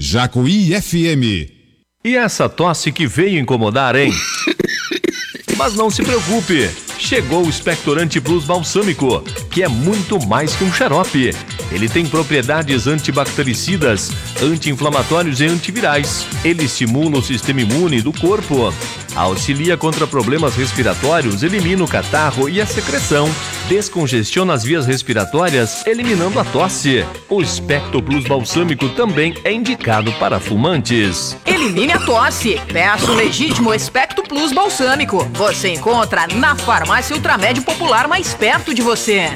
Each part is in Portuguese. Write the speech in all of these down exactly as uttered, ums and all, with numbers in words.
Jacuí F M. E essa tosse que veio incomodar, hein? Mas não se preocupe, chegou o Expectorante Plus Balsâmico, que é muito mais que um xarope. Ele tem propriedades antibactericidas, anti-inflamatórios e antivirais. Ele estimula o sistema imune do corpo, auxilia contra problemas respiratórios, elimina o catarro e a secreção, descongestiona as vias respiratórias, eliminando a tosse. O Expecto Plus Balsâmico também é indicado para fumantes. Elimine a tosse. Peça o legítimo Expecto Plus Balsâmico. Você encontra na farmácia Ultramed Popular mais perto de você.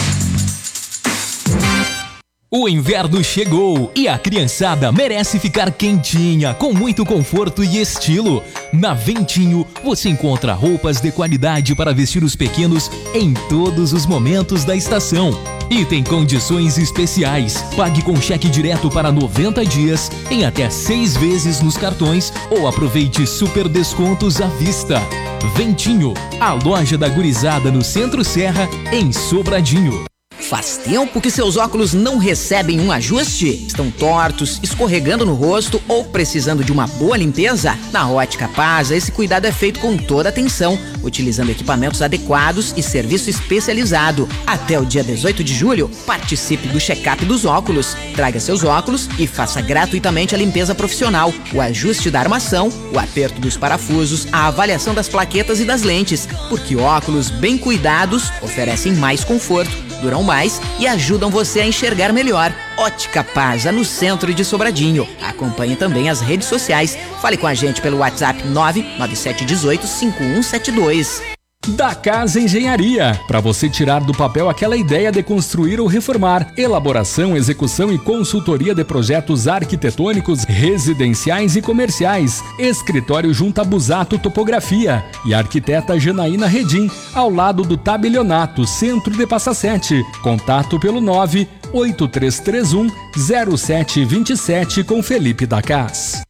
O inverno chegou e a criançada merece ficar quentinha, com muito conforto e estilo. Na Ventinho, você encontra roupas de qualidade para vestir os pequenos em todos os momentos da estação. E tem condições especiais. Pague com cheque direto para noventa dias, em até seis vezes nos cartões, ou aproveite super descontos à vista. Ventinho, a loja da gurizada no Centro Serra, em Sobradinho. Faz tempo que seus óculos não recebem um ajuste? Estão tortos, escorregando no rosto ou precisando de uma boa limpeza? Na Ótica Pasa, esse cuidado é feito com toda atenção, utilizando equipamentos adequados e serviço especializado. Até o dia dezoito de julho, participe do check-up dos óculos. Traga seus óculos e faça gratuitamente a limpeza profissional, o ajuste da armação, o aperto dos parafusos, a avaliação das plaquetas e das lentes, porque óculos bem cuidados oferecem mais conforto, duram mais e ajudam você a enxergar melhor. Ótica Pasa, no centro de Sobradinho. Acompanhe também as redes sociais. Fale com a gente pelo WhatsApp nove nove sete um oito cinco um sete dois. Da Casa Engenharia, para você tirar do papel aquela ideia de construir ou reformar. Elaboração, execução e consultoria de projetos arquitetônicos, residenciais e comerciais. Escritório junto a Busato Topografia e a arquiteta Janaína Redim, ao lado do Tabelionato, centro de Passa Sete. Contato pelo nove oito três três um zero sete dois sete com Felipe da Cas.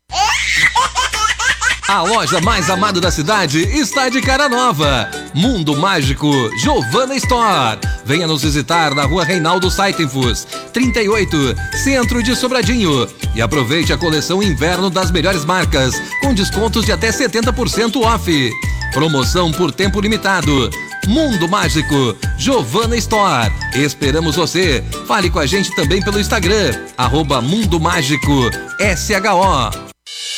A loja mais amada da cidade está de cara nova. Mundo Mágico Giovanna Store. Venha nos visitar na rua Reinaldo Saitenfus, trinta e oito, centro de Sobradinho. E aproveite a coleção inverno das melhores marcas, com descontos de até setenta por cento off. Promoção por tempo limitado. Mundo Mágico Giovanna Store. Esperamos você. Fale com a gente também pelo Instagram, arroba Mundo Mágico S H O.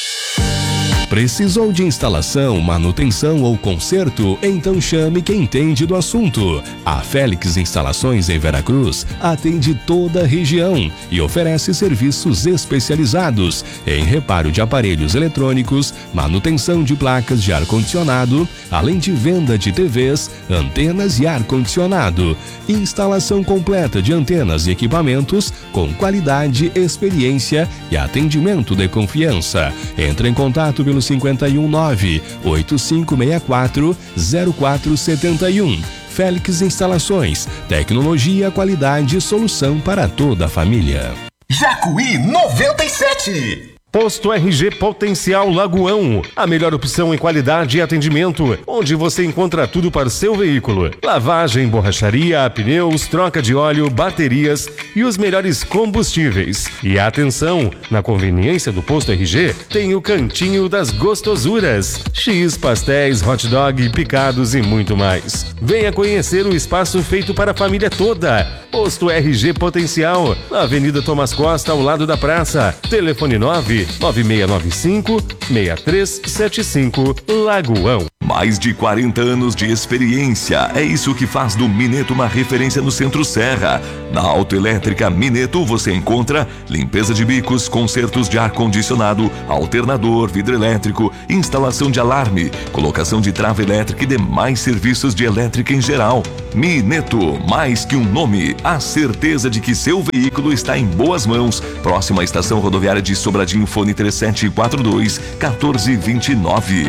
Precisou de instalação, manutenção ou conserto? Então chame quem entende do assunto. A Félix Instalações em Veracruz atende toda a região e oferece serviços especializados em reparo de aparelhos eletrônicos, manutenção de placas de ar-condicionado, além de venda de T Vs, antenas e ar-condicionado. Instalação completa de antenas e equipamentos com qualidade, experiência e atendimento de confiança. Entre em contato pelo cinquenta e um nove oito cinco seis quatro zero quatro sete um. Félix Instalações, tecnologia, qualidade e solução para toda a família. Jacuí noventa e sete. Posto R G Potencial Lagoão, a melhor opção em qualidade e atendimento, onde você encontra tudo para o seu veículo. Lavagem, borracharia, pneus, troca de óleo, baterias e os melhores combustíveis. E atenção, na conveniência do Posto R G, tem o Cantinho das Gostosuras. X, pastéis, hot dog, picados e muito mais. Venha conhecer o espaço feito para a família toda. Posto R G Potencial, na Avenida Tomás Costa, ao lado da praça. Telefone nove nove seis nove cinco seis três sete cinco, Lagoão. Mais de quarenta anos de experiência, é isso que faz do Mineto uma referência no Centro Serra. Na Autoelétrica Mineto você encontra limpeza de bicos, consertos de ar-condicionado, alternador, vidro elétrico, instalação de alarme, colocação de trava elétrica e demais serviços de elétrica em geral. Mineto, mais que um nome, a certeza de que seu veículo está em boas mãos. Próxima estação rodoviária de Sobradinho, fone três sete quatro dois um quatro dois nove.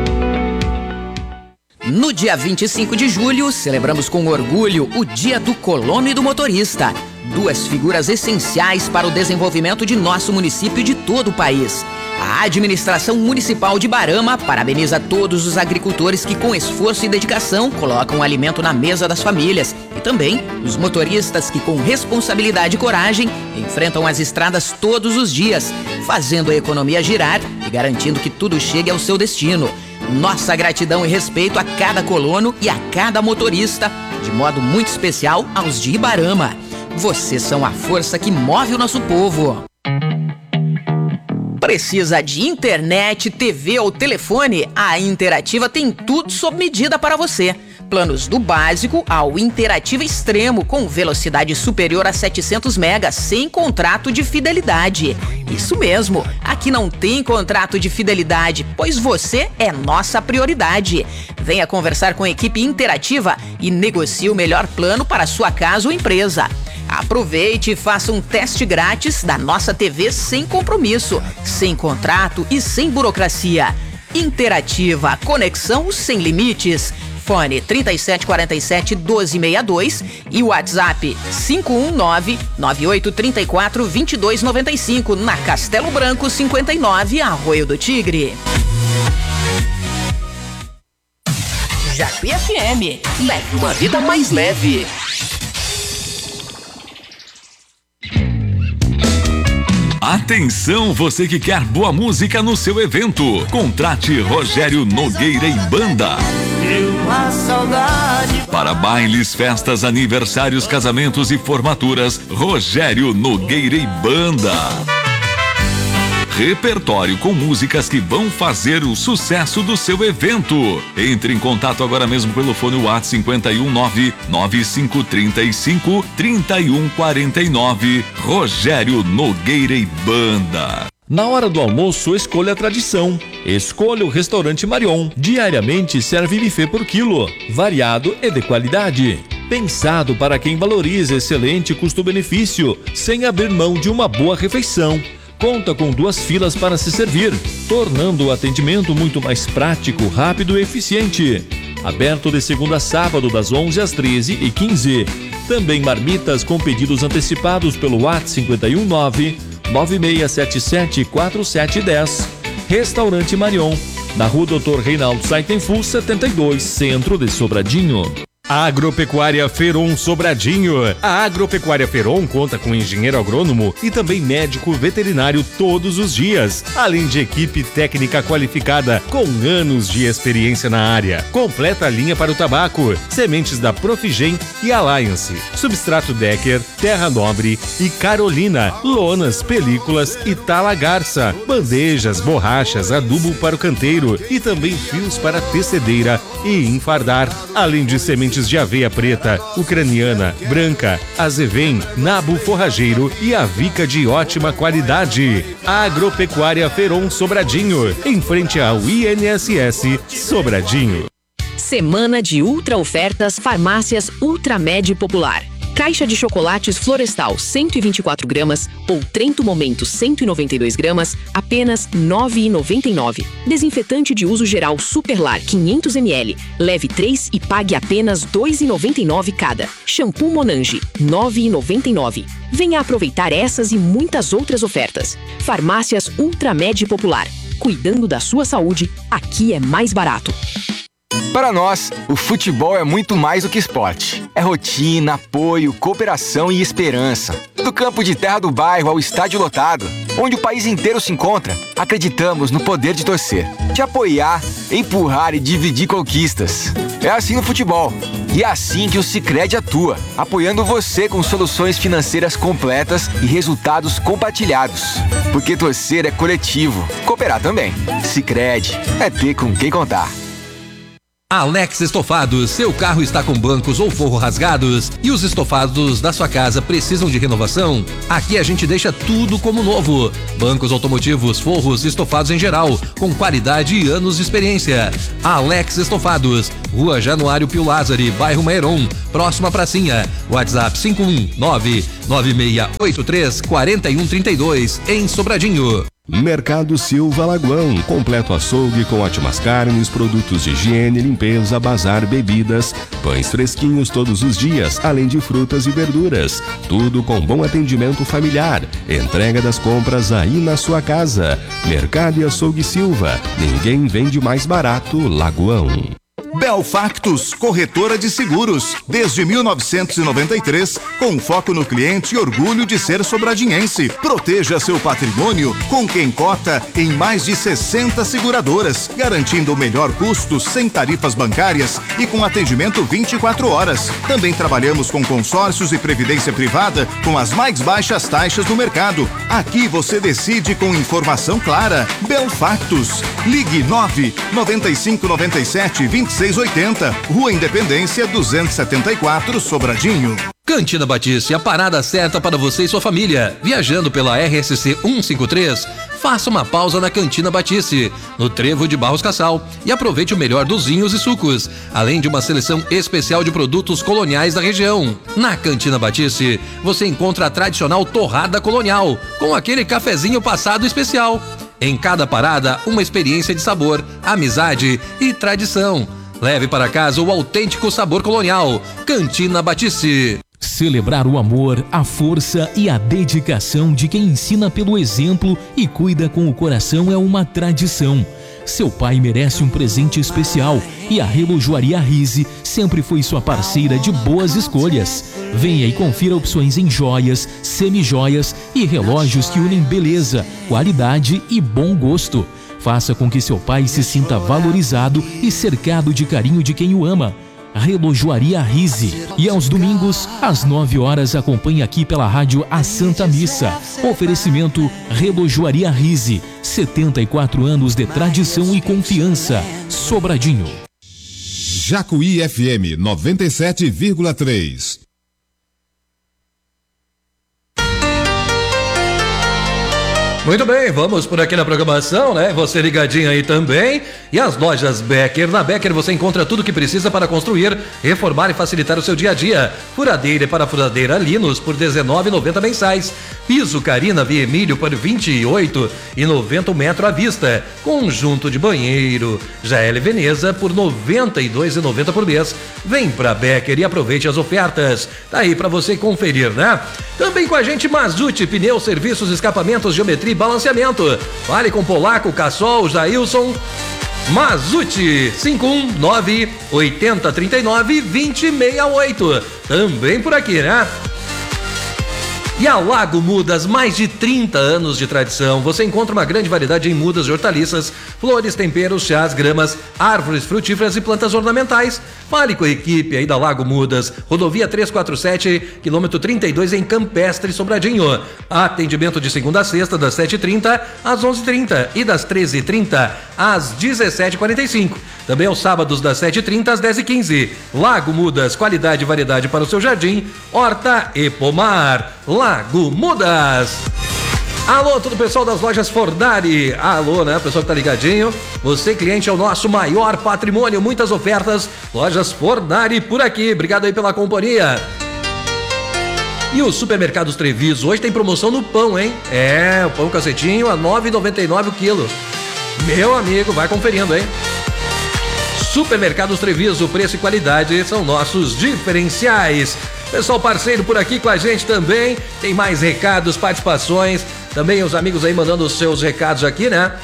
No dia vinte e cinco de julho, celebramos com orgulho o Dia do Colono e do Motorista. Duas figuras essenciais para o desenvolvimento de nosso município e de todo o país. A administração municipal de Ibarama parabeniza todos os agricultores que, com esforço e dedicação, colocam o alimento na mesa das famílias e também os motoristas que, com responsabilidade e coragem, enfrentam as estradas todos os dias, fazendo a economia girar e garantindo que tudo chegue ao seu destino. Nossa gratidão e respeito a cada colono e a cada motorista, de modo muito especial aos de Ibarama. Vocês são a força que move o nosso povo. Precisa de internet, T V ou telefone? A Interativa tem tudo sob medida para você. Planos do básico ao Interativa Extremo, com velocidade superior a setecentos megas, sem contrato de fidelidade. Isso mesmo, aqui não tem contrato de fidelidade, pois você é nossa prioridade. Venha conversar com a equipe Interativa e negocie o melhor plano para sua casa ou empresa. Aproveite e faça um teste grátis da nossa T V sem compromisso, sem contrato e sem burocracia. Interativa, conexão sem limites. Fone trinta e sete quarenta e sete, doze sessenta e dois e WhatsApp cinco um nove, nove oito três quatro, dois dois nove cinco, na Castelo Branco cinquenta e nove, Arroio do Tigre. Jacuí F M, leve uma vida mais leve. Atenção, você que quer boa música no seu evento. Contrate Rogério Nogueira e Banda. Para bailes, festas, aniversários, casamentos e formaturas, Rogério Nogueira e Banda. Repertório com músicas que vão fazer o sucesso do seu evento. Entre em contato agora mesmo pelo fone WhatsApp cinco um nove, nove cinco três cinco, três um quatro nove. Rogério Nogueira e Banda. Na hora do almoço, escolha a tradição. Escolha o Restaurante Marion. Diariamente serve buffet por quilo, variado e de qualidade. Pensado para quem valoriza excelente custo-benefício, sem abrir mão de uma boa refeição. Conta com duas filas para se servir, tornando o atendimento muito mais prático, rápido e eficiente. Aberto de segunda a sábado, das onze às treze e quinze. Também marmitas com pedidos antecipados pelo WhatsApp cinco um nove, nove seis sete sete, quatro sete um zero. Restaurante Marion, na rua doutor Reinaldo Saitenfull, setenta e dois, centro de Sobradinho. Agropecuária Feron Sobradinho. A Agropecuária Feron conta com engenheiro agrônomo e também médico veterinário todos os dias, além de equipe técnica qualificada com anos de experiência na área. Completa a linha para o tabaco, sementes da Profigen e Alliance, substrato Decker, Terra Nobre e Carolina, lonas, películas e Tala Garça, bandejas, borrachas, adubo para o canteiro e também fios para tecedeira e enfardar, além de sementes de aveia preta, ucraniana, branca, azevém, nabo forrageiro e avica de ótima qualidade. Agropecuária Feron Sobradinho, em frente ao I N S S Sobradinho. Semana de ultra ofertas Farmácias Ultramed Popular. Caixa de chocolates Florestal cento e vinte e quatro gramas ou Trento Momento cento e noventa e dois gramas, apenas nove reais e noventa e nove centavos. Desinfetante de uso geral Superlar quinhentos mililitros, leve três e pague apenas dois reais e noventa e nove centavos cada. Shampoo Monange, nove reais e noventa e nove centavos. Venha aproveitar essas e muitas outras ofertas. Farmácias Ultramed Popular. Cuidando da sua saúde, aqui é mais barato. Para nós, o futebol é muito mais do que esporte. É rotina, apoio, cooperação e esperança. Do campo de terra do bairro ao estádio lotado, onde o país inteiro se encontra, acreditamos no poder de torcer, de apoiar, empurrar e dividir conquistas. É assim no futebol. E é assim que o Sicredi atua, apoiando você com soluções financeiras completas e resultados compartilhados. Porque torcer é coletivo, cooperar também. Sicredi, é ter com quem contar. Alex Estofados, seu carro está com bancos ou forro rasgados e os estofados da sua casa precisam de renovação? Aqui a gente deixa tudo como novo. Bancos automotivos, forros e estofados em geral, com qualidade e anos de experiência. Alex Estofados, Rua Januário Pio Lázari, bairro Mairon, próxima pracinha. WhatsApp cinco um nove, nove seis oito três, quatro um três dois, em Sobradinho. Mercado Silva Lagoão, completo açougue com ótimas carnes, produtos de higiene, limpeza, bazar, bebidas, pães fresquinhos todos os dias, além de frutas e verduras. Tudo com bom atendimento familiar. Entrega das compras aí na sua casa. Mercado e Açougue Silva. Ninguém vende mais barato, Lagoão. Belfactus, corretora de seguros, desde mil novecentos e noventa e três, com foco no cliente e orgulho de ser sobradinhense. Proteja seu patrimônio com quem cota em mais de sessenta seguradoras, garantindo o melhor custo sem tarifas bancárias e com atendimento vinte e quatro horas. Também trabalhamos com consórcios e previdência privada com as mais baixas taxas do mercado. Aqui você decide com informação clara. Belfactus, ligue nove noventa e cinco noventa e sete vinte e seis oitenta, Rua Independência duzentos e setenta e quatro, Sobradinho. Cantina Batiste, a parada certa para você e sua família. Viajando pela R S C cento e cinquenta e três, faça uma pausa na Cantina Batiste, no Trevo de Barros Cassal, e aproveite o melhor dos vinhos e sucos, além de uma seleção especial de produtos coloniais da região. Na Cantina Batiste, você encontra a tradicional torrada colonial, com aquele cafezinho passado especial. Em cada parada, uma experiência de sabor, amizade e tradição. Leve para casa o autêntico sabor colonial. Cantina Batiste. Celebrar o amor, a força e a dedicação de quem ensina pelo exemplo e cuida com o coração é uma tradição. Seu pai merece um presente especial e a Relojoaria Rise sempre foi sua parceira de boas escolhas. Venha e confira opções em joias, semijoias e relógios que unem beleza, qualidade e bom gosto. Faça com que seu pai se sinta valorizado e cercado de carinho de quem o ama. Relojoaria Rise. E aos domingos, às nove horas, acompanhe aqui pela rádio A Santa Missa. Oferecimento Relojoaria Rise. setenta e quatro anos de tradição e confiança. Sobradinho. Jacuí F M noventa e sete vírgula três. Muito bem, vamos por aqui na programação, né? Você ligadinho aí também. E as lojas Becker. Na Becker você encontra tudo que precisa para construir, reformar e facilitar o seu dia a dia. Furadeira para furadeira Linus por dezenove reais e noventa centavos mensais. Piso Carina Via Emílio por vinte e oito reais e noventa centavos metro à vista. Conjunto de banheiro J L Veneza por noventa e dois reais e noventa centavos por mês. Vem pra Becker e aproveite as ofertas. Tá aí para você conferir, né? Também com a gente Mazute, pneus, serviços, escapamentos, geometria e balanceamento. Fale com Polaco, Cassol, Jailson. Mazute, cinco um nove, oito zero três nove, dois zero seis oito. Também por aqui, né? E a Lago Mudas, mais de trinta anos de tradição. Você encontra uma grande variedade em mudas de hortaliças, flores, temperos, chás, gramas, árvores frutíferas e plantas ornamentais. Fale com a equipe aí da Lago Mudas. Rodovia trezentos e quarenta e sete, quilômetro trinta e dois, em Campestre, Sobradinho. Atendimento de segunda a sexta, das sete e trinta às onze e trinta e das treze e trinta às dezessete e quarenta e cinco. Também aos sábados, das sete e trinta às dez e quinze. Lago Mudas, qualidade e variedade para o seu jardim, horta e pomar. Lago Mudas. Alô, todo o pessoal das lojas Fornari. Alô, né? Pessoal que tá ligadinho. Você, cliente, é o nosso maior patrimônio. Muitas ofertas. Lojas Fornari por aqui. Obrigado aí pela companhia. E o Supermercados Treviso hoje tem promoção no pão, hein? É, o pão cacetinho a nove reais e noventa e nove centavos o quilo. Meu amigo, vai conferindo, hein? Supermercados Treviso, preço e qualidade são nossos diferenciais. Pessoal parceiro por aqui com a gente também. Tem mais recados, participações. Também os amigos aí mandando os seus recados aqui, né?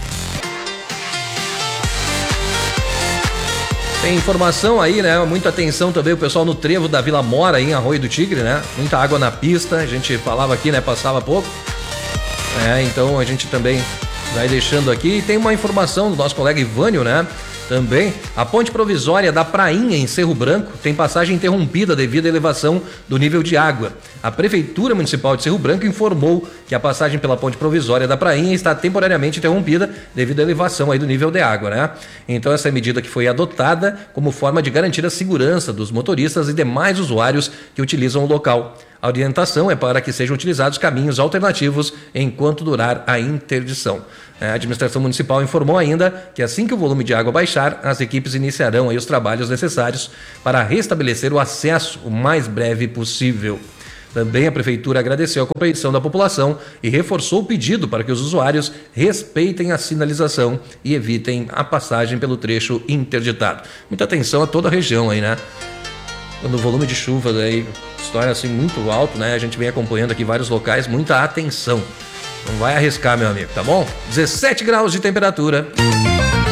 Tem informação aí, né? Muita atenção também o pessoal no trevo da Vila Mora, aí em Arroio do Tigre, né? Muita água na pista, a gente falava aqui, né? Passava pouco. É, então a gente também vai deixando aqui. E tem uma informação do nosso colega Ivânio, né? Também, a ponte provisória da Prainha, em Cerro Branco, tem passagem interrompida devido à elevação do nível de água. A Prefeitura Municipal de Cerro Branco informou que a passagem pela ponte provisória da Prainha está temporariamente interrompida devido à elevação aí do nível de água, né? Então essa medida que foi adotada como forma de garantir a segurança dos motoristas e demais usuários que utilizam o local. A orientação é para que sejam utilizados caminhos alternativos enquanto durar a interdição. A administração municipal informou ainda que assim que o volume de água baixar, as equipes iniciarão aí os trabalhos necessários para restabelecer o acesso o mais breve possível. Também a Prefeitura agradeceu a compreensão da população e reforçou o pedido para que os usuários respeitem a sinalização e evitem a passagem pelo trecho interditado. Muita atenção a toda a região aí, né? Quando o volume de chuva daí estoura assim muito alto, né? A gente vem acompanhando aqui vários locais, muita atenção. Não vai arriscar, meu amigo, tá bom? dezessete graus de temperatura.